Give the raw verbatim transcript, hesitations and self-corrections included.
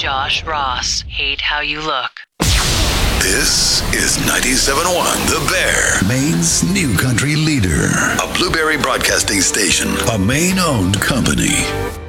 Josh Ross, Hate How You Look. This is ninety-seven point one The Bear, Maine's new country leader. A Blueberry Broadcasting Station, a Maine-owned company.